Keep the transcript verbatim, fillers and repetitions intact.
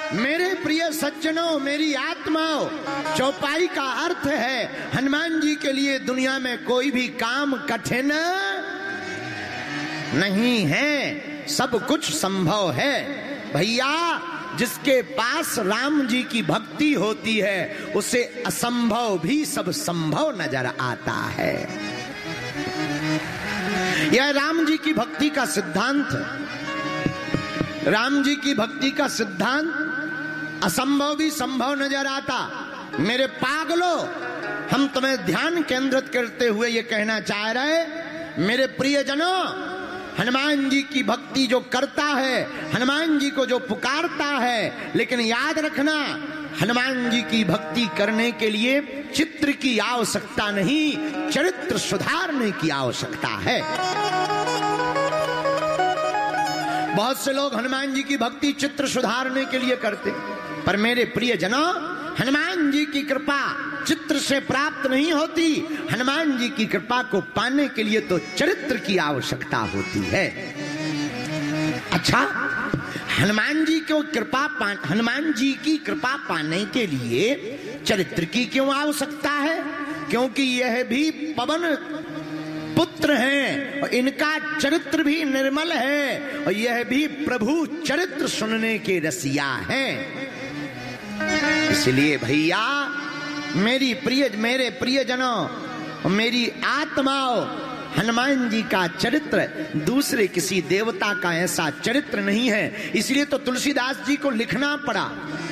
मेरे प्रिय सज्जनों, मेरी आत्माओं, चौपाई का अर्थ है हनुमान जी के लिए दुनिया में कोई भी काम कठिन नहीं है, सब कुछ संभव है। भैया, जिसके पास राम जी की भक्ति होती है उसे असंभव भी सब संभव नजर आता है। यह राम जी की भक्ति का सिद्धांत, राम जी की भक्ति का सिद्धांत, असंभव भी संभव नजर आता। मेरे पागलों, हम तुम्हें ध्यान केंद्रित करते हुए ये कहना चाह रहे, मेरे प्रियजनों, हनुमान जी की भक्ति जो करता है, हनुमान जी को जो पुकारता है, लेकिन याद रखना, हनुमान जी की भक्ति करने के लिए चित्र की आवश्यकता नहीं, चरित्र सुधारने की आवश्यकता है। बहुत से लोग हनुमान जी की भक्ति चित्र सुधारने के लिए करते, पर मेरे प्रियजनों, हनुमान जी की कृपा चित्र से प्राप्त नहीं होती। हनुमान जी की कृपा को पाने के लिए तो चरित्र की आवश्यकता होती है। अच्छा, हनुमान जी को कृपा पा हनुमान जी की कृपा पाने के लिए चरित्र की क्यों आवश्यकता है? क्योंकि यह भी पवन पुत्र हैं और इनका चरित्र भी निर्मल है और यह भी प्रभु चरित्र सुनने के रसिया हैं। इसलिए भैया, मेरी प्रिय मेरे प्रियजनों, मेरी आत्माओं, हनुमान जी का चरित्र दूसरे किसी देवता का ऐसा चरित्र नहीं है। इसलिए तो तुलसीदास जी को लिखना पड़ा।